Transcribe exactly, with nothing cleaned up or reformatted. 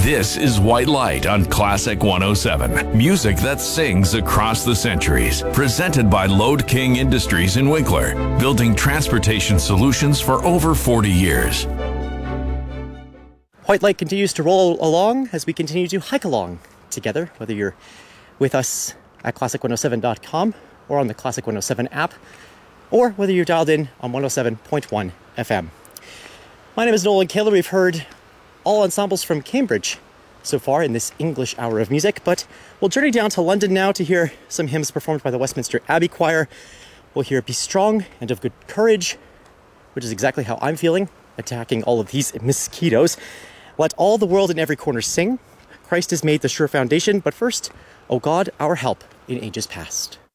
This is White Light on Classic one oh seven. Music that sings across the centuries. Presented by Lode King Industries in Winkler. Building transportation solutions for over forty years. White Light continues to roll along as we continue to hike along together, whether you're with us at classic one oh seven dot com or on the Classic one oh seven app, or whether you're dialed in on one oh seven point one F M. My name is Nolan Kaler. We've heard all ensembles from Cambridge so far in this English hour of music, but we'll journey down to London now to hear some hymns performed by the Westminster Abbey Choir. We'll hear Be Strong and of Good Courage, which is exactly how I'm feeling, attacking all of these mosquitoes. Let All the World in Every Corner Sing. Christ has made the sure foundation, but first, O God, our help in ages past.